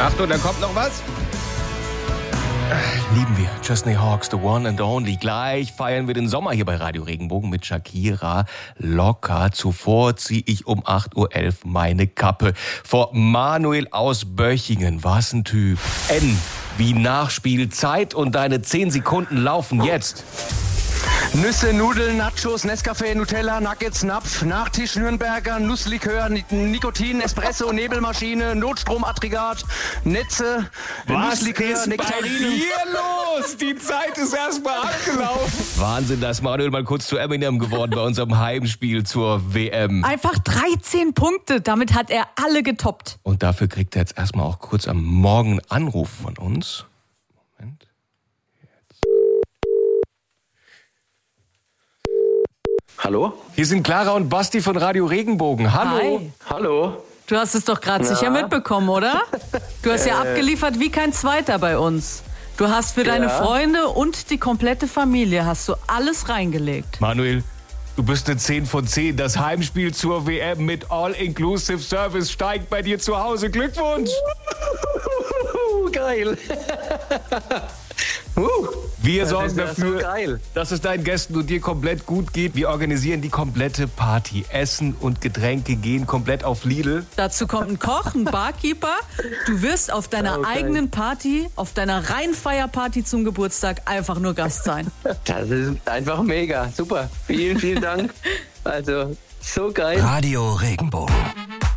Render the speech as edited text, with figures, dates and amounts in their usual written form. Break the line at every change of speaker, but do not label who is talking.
Achtung, da kommt noch was. Lieben wir Chesney Hawks, the one and only. Gleich feiern wir den Sommer hier bei Radio Regenbogen mit Shakira locker. Zuvor ziehe ich um 8.11 Uhr meine Kappe vor Manuel aus Böchingen. Was ein Typ. N wie Nachspielzeit und deine 10 Sekunden laufen jetzt.
Nüsse, Nudeln, Nachos, Nescafé, Nutella, Nuggets, Napf, Nachtisch, Nürnberger, Nusslikör, Nikotin, Espresso, Nebelmaschine, Notstromaggregat, Netze, Nusslikör, Nektarinen.
Was ist hier los? Die Zeit ist erstmal abgelaufen. Wahnsinn, dass Manuel mal kurz zu Eminem geworden bei unserem Heimspiel zur WM.
Einfach 13 Punkte, damit hat er alle getoppt.
Und dafür kriegt er jetzt erstmal auch kurz am Morgen einen Anruf von uns. Moment.
Hallo?
Hier sind Clara und Basti von Radio Regenbogen. Hallo.
Hi.
Hallo?
Du hast es doch gerade sicher mitbekommen, oder? Du hast ja abgeliefert wie kein Zweiter bei uns. Du hast für deine Freunde und die komplette Familie hast du alles reingelegt.
Manuel, du bist eine 10 von 10. Das Heimspiel zur WM mit All-Inclusive Service steigt bei dir zu Hause. Glückwunsch!
Geil!
Wir sorgen
ja
dafür,
so geil.
dass es deinen Gästen und dir komplett gut geht. Wir organisieren die komplette Party. Essen und Getränke gehen komplett auf Lidl.
Dazu kommt ein Koch, ein Barkeeper. Du wirst auf deiner eigenen Party, auf deiner Rheinfeierparty zum Geburtstag einfach nur Gast sein.
Das ist einfach mega. Super. Vielen, vielen Dank. Also, so geil.
Radio Regenbogen.